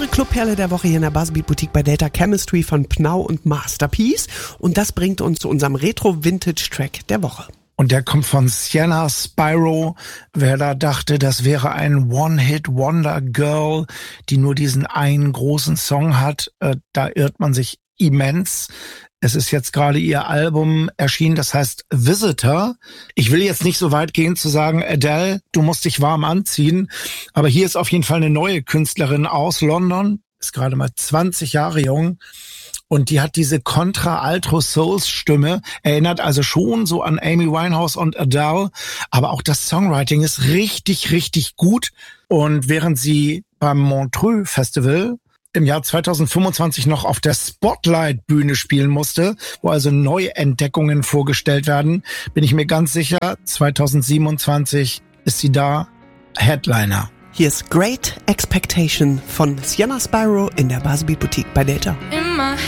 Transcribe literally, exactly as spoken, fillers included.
Clubperle der Woche hier in der Buzzbeat Boutique bei Delta Chemistry von Pnau und Masterpiece. Und das bringt uns zu unserem Retro-Vintage-Track der Woche. Und der kommt von Sienna Spyro. Wer da dachte, das wäre ein One-Hit-Wonder-Girl, die nur diesen einen großen Song hat, äh, da irrt man sich immens. Es ist jetzt gerade ihr Album erschienen, das heißt Visitor. Ich will jetzt nicht so weit gehen zu sagen, Adele, du musst dich warm anziehen. Aber hier ist auf jeden Fall eine neue Künstlerin aus London, ist gerade mal zwanzig Jahre jung. Und die hat diese Contra-Alto-Souls-Stimme, erinnert also schon so an Amy Winehouse und Adele. Aber auch das Songwriting ist richtig, richtig gut. Und während sie beim Montreux Festival im Jahr zweitausendfünfundzwanzig noch auf der Spotlight-Bühne spielen musste, wo also Neuentdeckungen vorgestellt werden, bin ich mir ganz sicher, zweitausendsiebenundzwanzig ist sie da Headliner. Hier ist Great Expectation von Sienna Spyro in der Buzzbeat Boutique bei Delta. In my